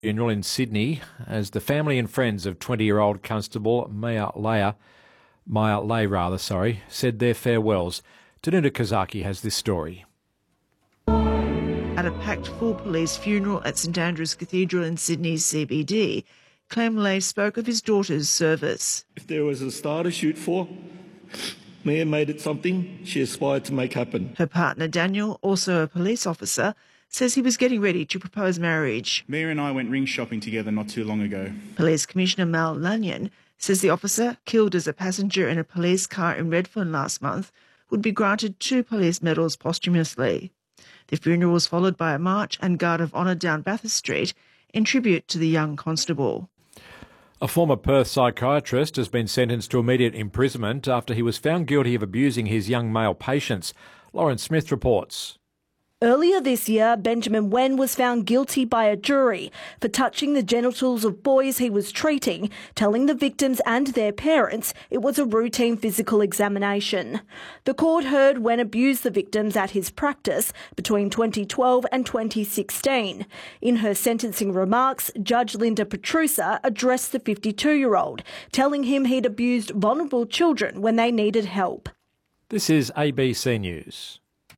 Funeral in Sydney as the family and friends of 20-year-old Constable Maya Lay, said their farewells. Danuta Kazaki has this story. At a packed full police funeral at St Andrew's Cathedral in Sydney's CBD, Clem Lay spoke of his daughter's service. If there was a star to shoot for, Mia made it something she aspired to make happen. Her partner Daniel, also a police officer, says he was getting ready to propose marriage. Mia and I went ring shopping together not too long ago. Police Commissioner Mal Lanyon says the officer, killed as a passenger in a police car in Redfern last month, would be granted 2 police medals posthumously. The funeral was followed by a march and guard of honour down Bathurst Street in tribute to the young constable. A former Perth psychiatrist has been sentenced to immediate imprisonment after he was found guilty of abusing his young male patients. Lauren Smith reports. Earlier this year, Benjamin Wen was found guilty by a jury for touching the genitals of boys he was treating, telling the victims and their parents it was a routine physical examination. The court heard Wen abused the victims at his practice between 2012 and 2016. In her sentencing remarks, Judge Linda Petrusa addressed the 52-year-old, telling him he'd abused vulnerable children when they needed help. This is ABC News.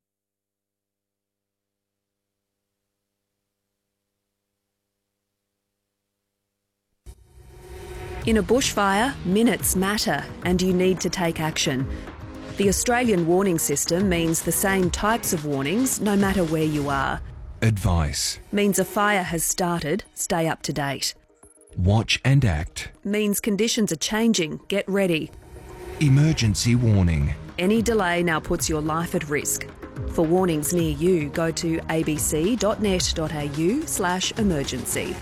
In a bushfire, minutes matter and you need to take action. The Australian warning system means the same types of warnings no matter where you are. Advice Means a fire has started, stay up to date. watch and act. Means conditions are changing, get ready. Emergency warning. Any delay now puts your life at risk. For warnings near you, go to abc.net.au/emergency.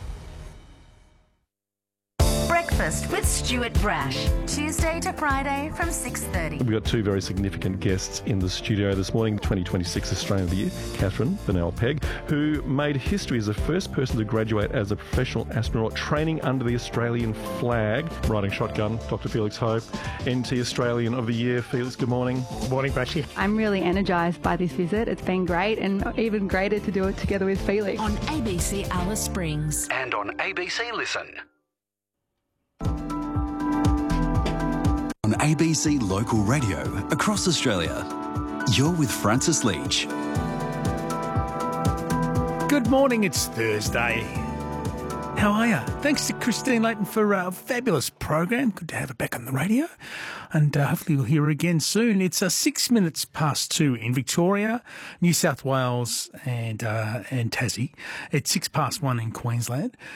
Breakfast with Stuart Brash, Tuesday to Friday from 6:30. We've got 2 very significant guests in the studio this morning. 2026 Australian of the Year, Catherine Bennell Pegg, who made history as the first person to graduate as a professional astronaut training under the Australian flag. Riding shotgun, Dr. Felix Hope, NT Australian of the Year. Felix, good morning. Good morning, Brashy. I'm really energised by this visit. It's been great and even greater to do it together with Felix. On ABC Alice Springs. And on ABC Listen. On ABC Local Radio across Australia, you're with Francis Leach. Good morning, it's Thursday. How are you? Thanks to Christine Layton for a fabulous program. Good to have her back on the radio. And hopefully we'll hear her again soon. It's 6 minutes past 2 in Victoria, New South Wales and Tassie. It's 6 past 1 in Queensland.